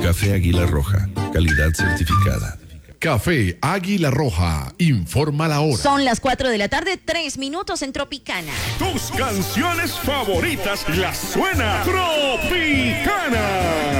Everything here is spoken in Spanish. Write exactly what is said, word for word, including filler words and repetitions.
Café Águila Roja, calidad certificada. Café Águila Roja, informa la hora. Son las cuatro de la tarde, tres minutos en Tropicana. Tus canciones favoritas las suena Tropicana.